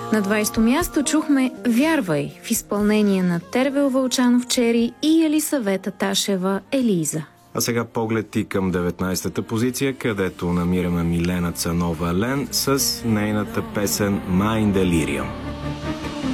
На 20-то място чухме "Вярвай" в изпълнение на Тервел Вълчанов Чери и Елисавета Ташева Елиза. А сега поглед и към 19-та позиция, където намираме Милена Цанова Лен с нейната песен "Mein Delirium".